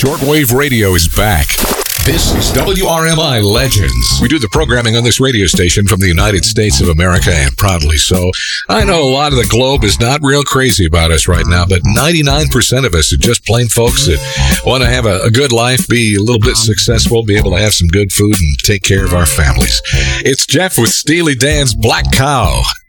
Shortwave radio is back. This is WRMI Legends. We do the programming on this radio station from the United States of America, and proudly so. I know a lot of the globe is not real crazy about us right now, but 99% of us are just plain folks that want to have a good life, be a little bit successful, be able to have some good food, and take care of our families. It's Jeff with Steely Dan's Black Cow.